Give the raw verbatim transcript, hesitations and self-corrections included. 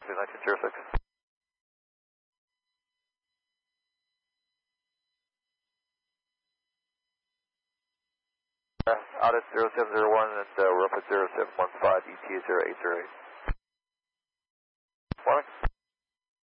nineteen zero six. Uh, out at zero seven zero one, and uh, we're up at zero seven one five, E T A zero eight zero eight. Morning.